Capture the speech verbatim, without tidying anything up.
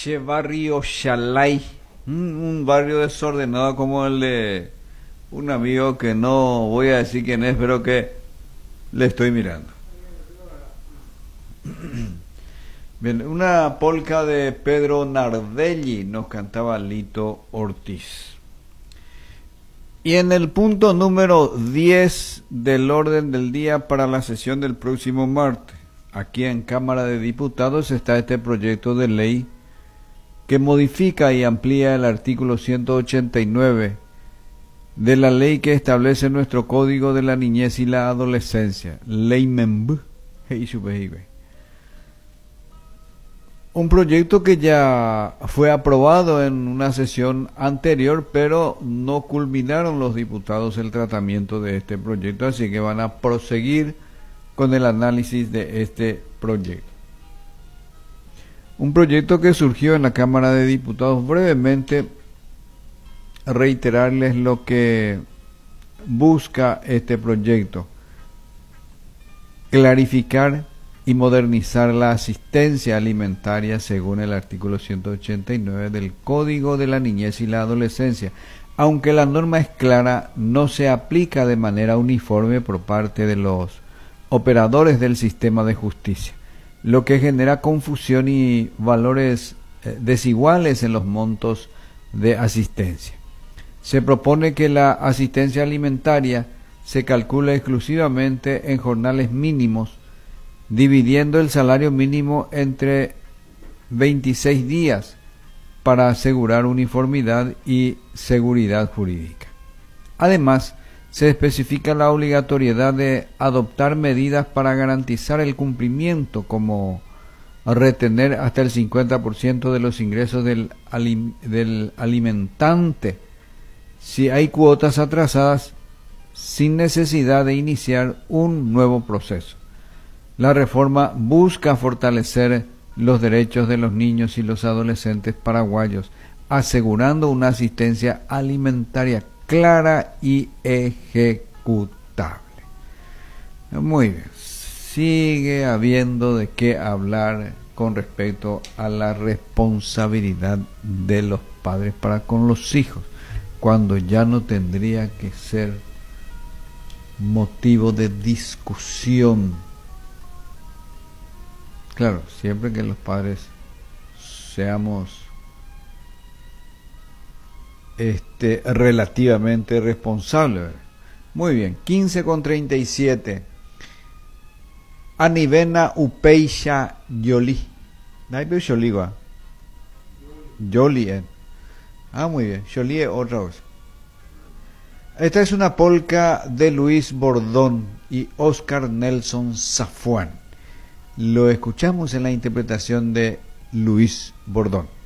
Che barrio Shalay, un, un barrio desordenado como el de un amigo que no voy a decir quién es, pero que le estoy mirando. Bien, una polca de Pedro Nardelli nos cantaba Lito Ortiz. Y en el punto número diez del orden del día para la sesión del próximo martes, aquí en Cámara de Diputados está este proyecto de ley que modifica y amplía el artículo ciento ochenta y nueve de la ley que establece nuestro Código de la Niñez y la Adolescencia, Ley Memb. Un proyecto que ya fue aprobado en una sesión anterior, pero no culminaron los diputados el tratamiento de este proyecto, así que van a proseguir con el análisis de este proyecto. Un proyecto que surgió en la Cámara de Diputados. Brevemente reiterarles lo que busca este proyecto: clarificar y modernizar la asistencia alimentaria según el artículo ciento ochenta y nueve del Código de la Niñez y la Adolescencia. Aunque la norma es clara, no se aplica de manera uniforme por parte de los operadores del sistema de justicia, lo que genera confusión y valores eh, desiguales en los montos de asistencia. Se propone que la asistencia alimentaria se calcule exclusivamente en jornales mínimos, dividiendo el salario mínimo entre veintiséis días para asegurar uniformidad y seguridad jurídica. Además, se especifica la obligatoriedad de adoptar medidas para garantizar el cumplimiento, como retener hasta el cincuenta por ciento de los ingresos del, alim- del alimentante si hay cuotas atrasadas, sin necesidad de iniciar un nuevo proceso. La reforma busca fortalecer los derechos de los niños y los adolescentes paraguayos, asegurando una asistencia alimentaria clara y ejecutable. Muy bien, sigue habiendo de qué hablar con respecto a la responsabilidad de los padres para con los hijos, cuando ya no tendría que ser motivo de discusión. Claro, siempre que los padres seamos este, relativamente responsables. Muy bien, quince con treinta y siete. Anivena Upeixa Yoli. ¿Naipe Yoliwa? Yoli. Eh. Ah, muy bien, Yoli es otra vez. Esta es una polca de Luis Bordón y Oscar Nelson Zafuán. Lo escuchamos en la interpretación de Luis Bordón.